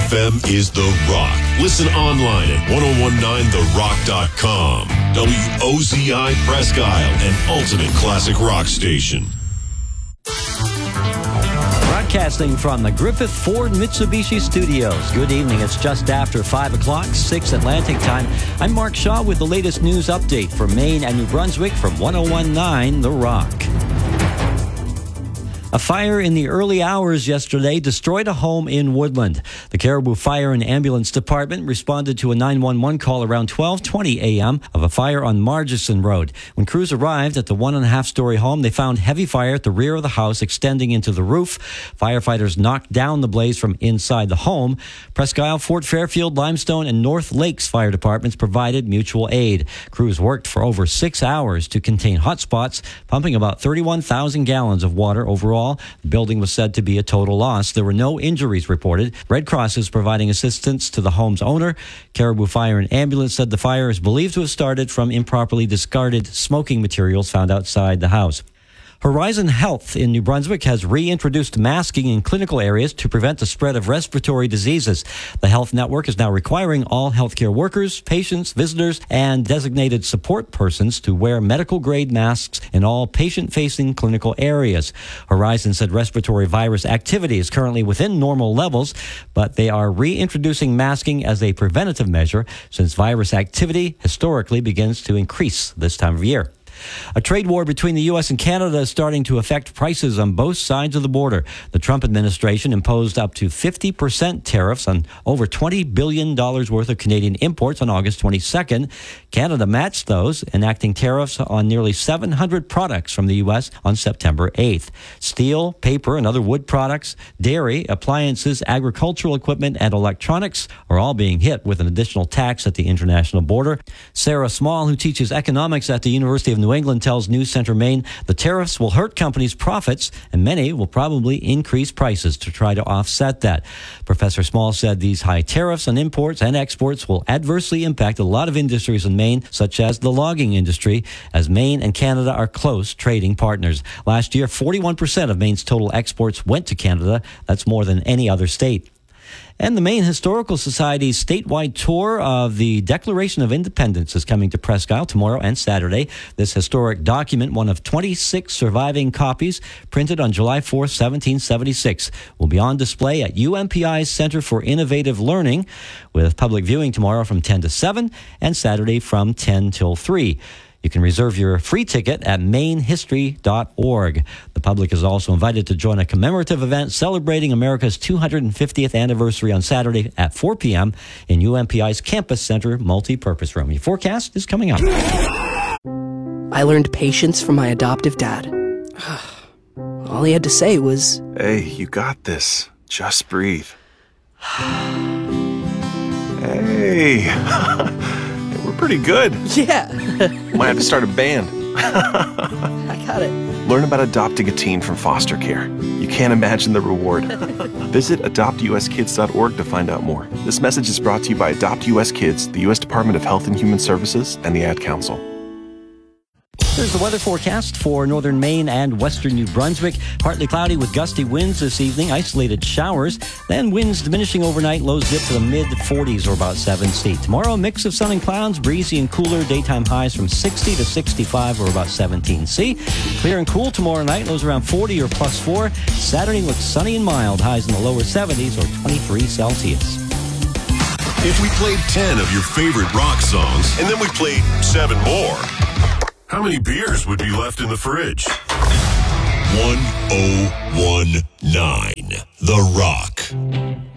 FM is The Rock. Listen online at 1019therock.com. WOZI Presque Isle, an ultimate classic rock station. Broadcasting from the Griffith Ford Mitsubishi Studios. Good evening. It's just after 5 o'clock, 6 Atlantic time. I'm Mark Shaw with the latest news update for Maine and New Brunswick from 1019 The Rock. A fire in the early hours yesterday destroyed a home in Woodland. The Caribou Fire and Ambulance Department responded to a 911 call around 12:20 a.m. of a fire on Margison Road. When crews arrived at the 1.5-story home, they found heavy fire at the rear of the house extending into the roof. Firefighters knocked down the blaze from inside the home. Presque Isle, Fort Fairfield, Limestone, and North Lakes fire departments provided mutual aid. Crews worked for over 6 hours to contain hot spots, pumping about 31,000 gallons of water overall. The building was said to be a total loss. There were no injuries reported. Red Cross is providing assistance to the home's owner. Caribou Fire and Ambulance said the fire is believed to have started from improperly discarded smoking materials found outside the house. Horizon Health in New Brunswick has reintroduced masking in clinical areas to prevent the spread of respiratory diseases. The health network is now requiring all healthcare workers, patients, visitors, and designated support persons to wear medical-grade masks in all patient-facing clinical areas. Horizon said respiratory virus activity is currently within normal levels, but they are reintroducing masking as a preventative measure since virus activity historically begins to increase this time of year. A trade war between the U.S. and Canada is starting to affect prices on both sides of the border. The Trump administration imposed up to 50% tariffs on over $20 billion worth of Canadian imports on August 22nd. Canada matched those, enacting tariffs on nearly 700 products from the U.S. on September 8th. Steel, paper, and other wood products, dairy, appliances, agricultural equipment, and electronics are all being hit with an additional tax at the international border. Sarah Small, who teaches economics at the University of New England, tells News Center Maine the tariffs will hurt companies' profits and many will probably increase prices to try to offset that. Professor Small said these high tariffs on imports and exports will adversely impact a lot of industries in Maine, such as the logging industry, as Maine and Canada are close trading partners. Last year, 41% of Maine's total exports went to Canada. That's more than any other state. And the Maine Historical Society's statewide tour of the Declaration of Independence is coming to Presque Isle tomorrow and Saturday. This historic document, one of 26 surviving copies printed on July 4, 1776, will be on display at UMPI's Center for Innovative Learning, with public viewing tomorrow from 10 to 7 and Saturday from 10 till 3. You can reserve your free ticket at mainhistory.org. The public is also invited to join a commemorative event celebrating America's 250th anniversary on Saturday at 4 p.m. in UMPI's Campus Center multi-purpose room. Your forecast is coming up. I learned patience from my adoptive dad. All he had to say was, "Hey, you got this. Just breathe." Hey. We're pretty good. Yeah. Might have to start a band. I got it. Learn about adopting a teen from foster care. You can't imagine the reward. Visit adoptuskids.org to find out more. This message is brought to you by Adopt US Kids, the U.S. Department of Health and Human Services, and the Ad Council. There's the weather forecast for northern Maine and western New Brunswick. Partly cloudy with gusty winds this evening, isolated showers. Then winds diminishing overnight, lows dip to the mid-40s or about 7 C. Tomorrow, a mix of sun and clouds, breezy and cooler. Daytime highs from 60 to 65 or about 17 C. Clear and cool tomorrow night, lows around 40 or plus 4. Saturday looks sunny and mild, highs in the lower 70s or 23 Celsius. If we played 10 of your favorite rock songs and then we played 7 more, how many beers would be left in the fridge? 1019 The Rock.